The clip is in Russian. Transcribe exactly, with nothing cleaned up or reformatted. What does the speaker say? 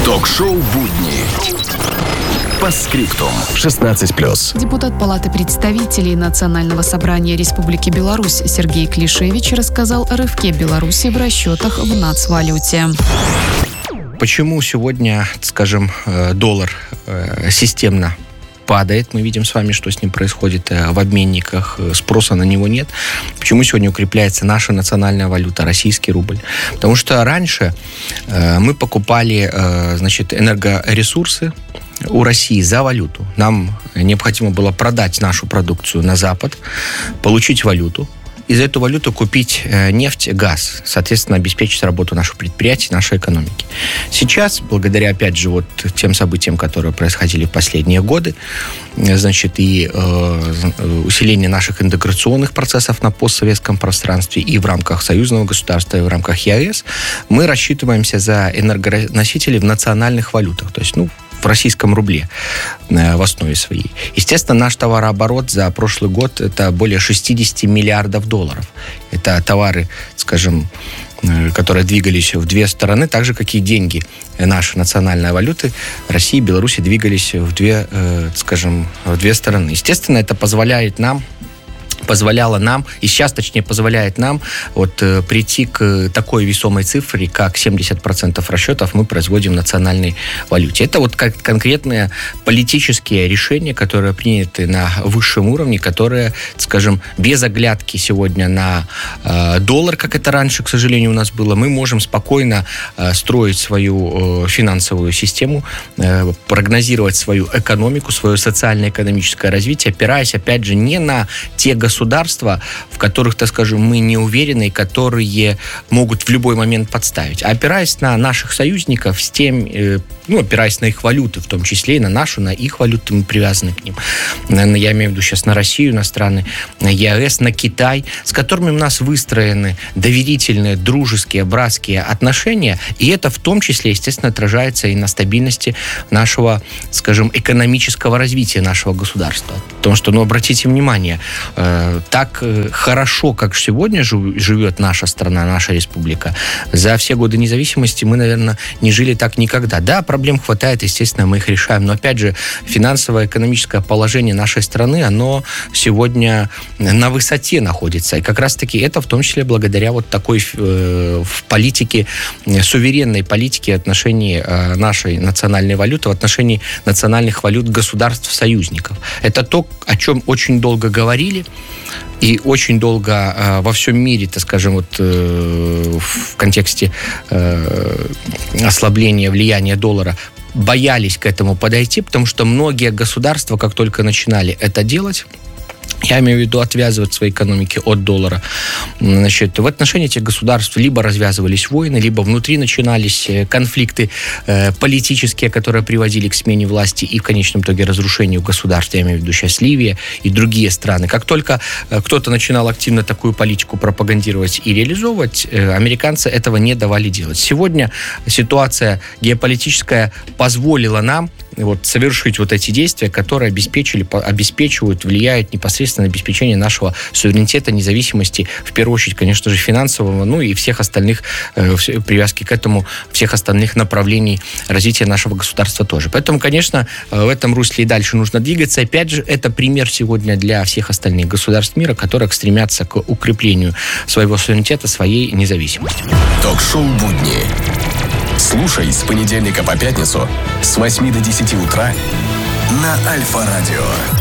Ток-шоу «Будни». По скриптум. шестнадцать плюс. Депутат Палаты представителей Национального собрания Республики Беларусь Сергей Клишевич рассказал о рывке Беларуси в расчетах в нацвалюте. Почему сегодня, скажем, доллар системно падает? Мы видим с вами, что с ним происходит в обменниках, спроса на него нет. Почему сегодня укрепляется наша национальная валюта, российский рубль? Потому что раньше мы покупали, значит, энергоресурсы у России за валюту. Нам необходимо было продать нашу продукцию на Запад, получить валюту, и за эту валюту купить нефть, газ, соответственно, обеспечить работу наших предприятий, нашей экономики. Сейчас, благодаря, опять же, вот тем событиям, которые происходили в последние годы, значит, и э, усиление наших интеграционных процессов на постсоветском пространстве и в рамках союзного государства, и в рамках ЕАЭС, мы рассчитываемся за энергоносители в национальных валютах, то есть, ну, в российском рубле в основе своей. Естественно, наш товарооборот за прошлый год это более шестьдесят миллиардов долларов. Это товары, скажем, которые двигались в две стороны, так же, как и деньги нашей национальной валюты России и Беларуси двигались в две, скажем, в две стороны. Естественно, это позволяет нам позволяло нам, и сейчас, точнее, позволяет нам вот э, прийти к такой весомой цифре, как семьдесят процентов расчетов мы производим в национальной валюте. Это вот как конкретные политические решения, которые приняты на высшем уровне, которые, скажем, без оглядки сегодня на э, доллар, как это раньше, к сожалению, у нас было, мы можем спокойно э, строить свою э, финансовую систему, э, прогнозировать свою экономику, свое социально-экономическое развитие, опираясь, опять же, не на те государства, государства, в которых, так скажем, мы не уверены, которые могут в любой момент подставить. А опираясь на наших союзников, с тем, ну, опираясь на их валюты, в том числе и на нашу, на их валюты, мы привязаны к ним. Я имею в виду сейчас на Россию, на страны ЕАЭС, на Китай, с которыми у нас выстроены доверительные, дружеские, братские отношения, и это в том числе, естественно, отражается и на стабильности нашего, скажем, экономического развития нашего государства. Потому что, ну, обратите внимание, так хорошо, как сегодня живет наша страна, наша республика, за все годы независимости мы, наверное, не жили так никогда. Да, проблем хватает, естественно, мы их решаем, но, опять же, финансово-экономическое положение нашей страны, оно сегодня на высоте находится. И как раз-таки это в том числе благодаря вот такой э, в политике, суверенной политике в отношении э, нашей национальной валюты, в отношении национальных валют государств-союзников. Это то, о чем очень долго говорили, и очень долго э, во всем мире, так скажем, вот, э, в контексте э, ослабления влияния доллара боялись к этому подойти, потому что многие государства, как только начинали это делать, я имею в виду отвязывать свои экономики от доллара, значит, в отношении этих государств либо развязывались войны, либо внутри начинались конфликты э, политические, которые приводили к смене власти и в конечном итоге разрушению государств, я имею в виду сейчас Ливия и другие страны. Как только э, кто-то начинал активно такую политику пропагандировать и реализовывать, э, американцы этого не давали делать. Сегодня ситуация геополитическая позволила нам вот, совершить вот эти действия, которые обеспечили, обеспечивают, влияют непосредственно на обеспечение нашего суверенитета, независимости, в первую очередь, конечно же, финансового, ну и всех остальных, э, привязки к этому, всех остальных направлений развития нашего государства тоже. Поэтому, конечно, в этом русле и дальше нужно двигаться. Опять же, это пример сегодня для всех остальных государств мира, которые стремятся к укреплению своего суверенитета, своей независимости. Ток-шоу «Будни». Слушай с понедельника по пятницу с восьми до десяти утра на Альфа-радио.